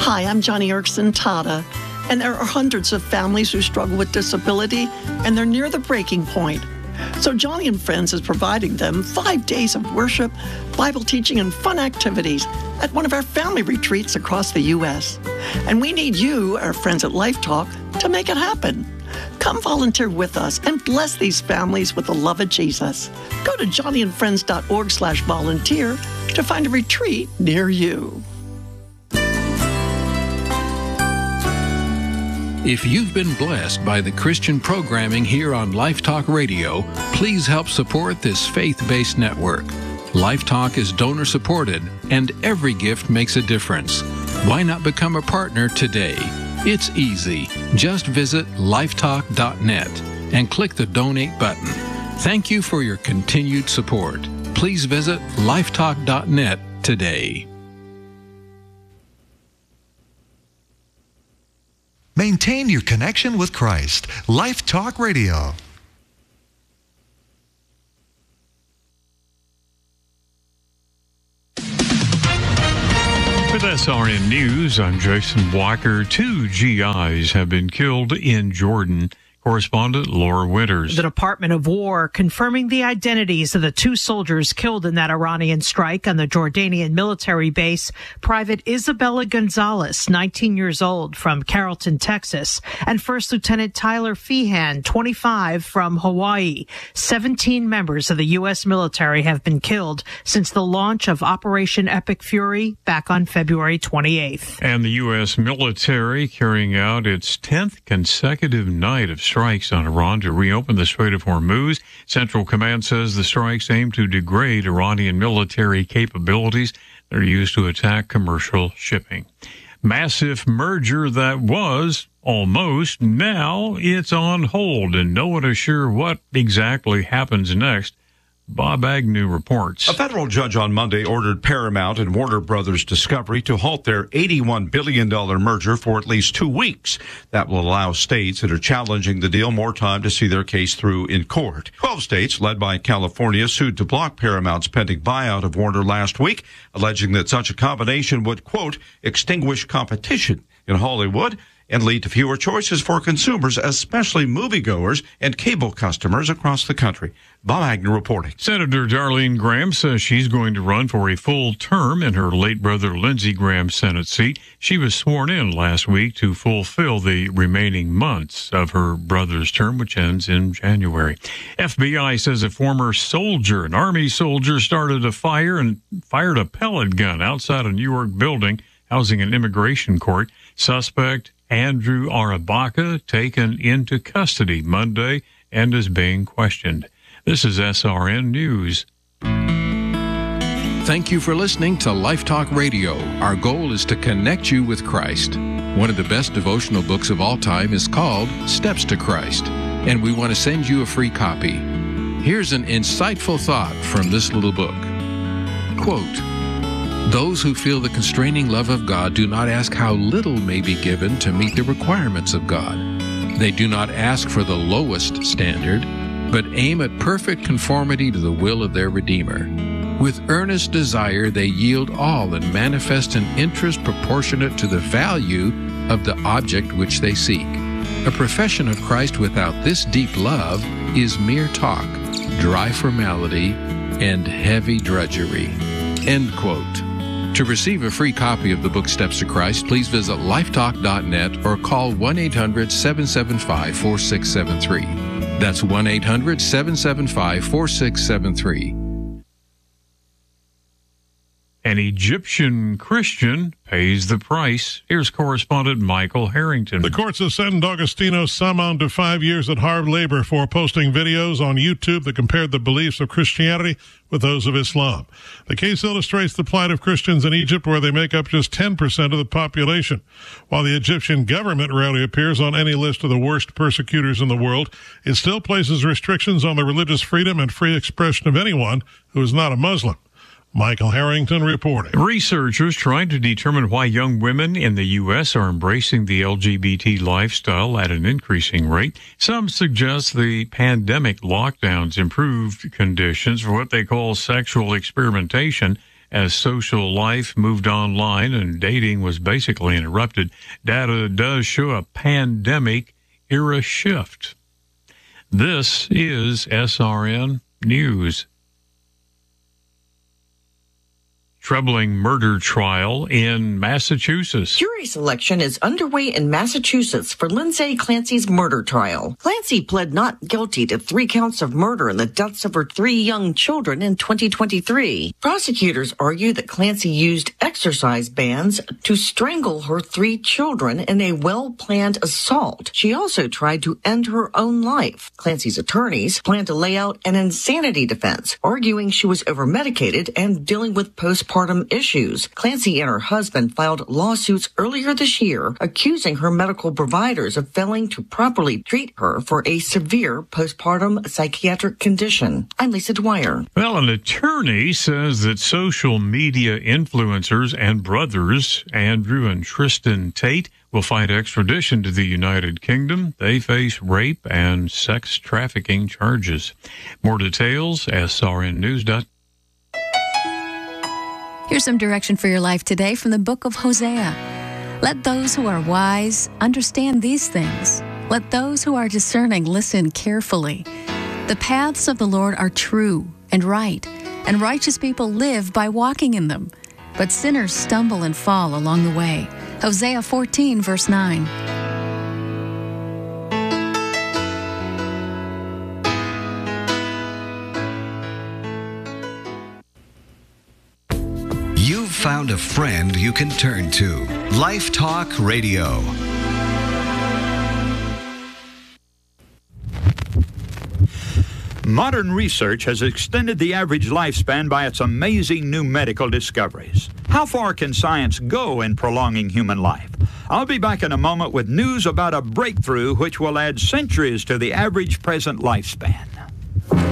Hi, I'm Johnny Erickson Tata, and there are hundreds of families who struggle with disability, and they're near the breaking point. So Johnny and Friends is providing them 5 days of worship, Bible teaching, and fun activities at one of our family retreats across the U.S. And we need you, our friends at Life Talk, to make it happen. Come volunteer with us and bless these families with the love of Jesus. Go to johnnyandfriends.org/volunteer to find a retreat near you. If you've been blessed by the Christian programming here on Life Talk Radio, please help support this faith-based network. Life Talk is donor-supported, and every gift makes a difference. Why not become a partner today? It's easy. Just visit lifetalk.net and click the donate button. Thank you for your continued support. Please visit lifetalk.net today. Maintain your connection with Christ. Life Talk Radio. With SRN News, I'm Jason Walker. 2 GIs have been killed in Jordan. Correspondent Laura Winters. The Department of War confirming the identities of the 2 soldiers killed in that Iranian strike on the Jordanian military base. Private Isabella Gonzalez, 19 years old, from Carrollton, Texas, and First Lieutenant Tyler Feehan, 25, from Hawaii. 17 members of the U.S. military have been killed since the launch of Operation Epic Fury back on February 28th. And the U.S. military carrying out its 10th consecutive night of strikes on Iran to reopen the Strait of Hormuz. Central Command says the strikes aim to degrade Iranian military capabilities that are used to attack commercial shipping. Massive merger that was almost, now it's on hold, and no one is sure what exactly happens next. Bob Agnew reports. A federal judge on Monday ordered Paramount and Warner Brothers Discovery to halt their $81 billion merger for at least 2 weeks. That will allow states that are challenging the deal more time to see their case through in court. 12 states, led by California, sued to block Paramount's pending buyout of Warner last week, alleging that such a combination would, quote, extinguish competition in Hollywood and lead to fewer choices for consumers, especially moviegoers and cable customers across the country. Bob Agnew reporting. Senator Darlene Graham says she's going to run for a full term in her late brother Lindsey Graham's Senate seat. She was sworn in last week to fulfill the remaining months of her brother's term, which ends in January. FBI says a former soldier, an Army soldier, started a fire and fired a pellet gun outside a New York building housing an immigration court. Suspect Andrew Arabaka taken into custody Monday and is being questioned. This is SRN News. Thank you for listening to Life Talk Radio. Our goal is to connect you with Christ. One of the best devotional books of all time is called Steps to Christ, and we want to send you a free copy. Here's an insightful thought from this little book. Quote, "Those who feel the constraining love of God do not ask how little may be given to meet the requirements of God. They do not ask for the lowest standard, but aim at perfect conformity to the will of their Redeemer. With earnest desire, they yield all and manifest an interest proportionate to the value of the object which they seek. A profession of Christ without this deep love is mere talk, dry formality, and heavy drudgery." End quote. To receive a free copy of the book Steps to Christ, please visit lifetalk.net or call 1-800-775-4673. That's 1-800-775-4673. An Egyptian Christian pays the price. Here's correspondent Michael Harrington. The courts have sentenced Agostino Saman to 5 years at hard labor for posting videos on YouTube that compared the beliefs of Christianity with those of Islam. The case illustrates the plight of Christians in Egypt, where they make up just 10% of the population. While the Egyptian government rarely appears on any list of the worst persecutors in the world, it still places restrictions on the religious freedom and free expression of anyone who is not a Muslim. Michael Harrington reporting. Researchers trying to determine why young women in the U.S. are embracing the LGBT lifestyle at an increasing rate. Some suggest the pandemic lockdowns improved conditions for what they call sexual experimentation as social life moved online and dating was basically interrupted. Data does show a pandemic-era shift. This is SRN News. Troubling murder trial in Massachusetts. Jury selection is underway in Massachusetts for Lindsay Clancy's murder trial. Clancy pled not guilty to 3 counts of murder in the deaths of her 3 young children in 2023. Prosecutors argue that Clancy used exercise bands to strangle her 3 children in a well-planned assault. She also tried to end her own life. Clancy's attorneys plan to lay out an insanity defense, arguing she was overmedicated and dealing with postpartum issues. Clancy and her husband filed lawsuits earlier this year, accusing her medical providers of failing to properly treat her for a severe postpartum psychiatric condition. I'm Lisa Dwyer. Well, an attorney says that social media influencers and brothers, Andrew and Tristan Tate, will fight extradition to the United Kingdom. They face rape and sex trafficking charges. More details, srnnews.com. Here's some direction for your life today from the book of Hosea. Let those who are wise understand these things. Let those who are discerning listen carefully. The paths of the Lord are true and right, and righteous people live by walking in them. But sinners stumble and fall along the way. Hosea 14, verse 9. You've found a friend you can turn to. Life Talk Radio. Modern research has extended the average lifespan by its amazing new medical discoveries. How far can science go in prolonging human life? I'll be back in a moment with news about a breakthrough which will add centuries to the average present lifespan.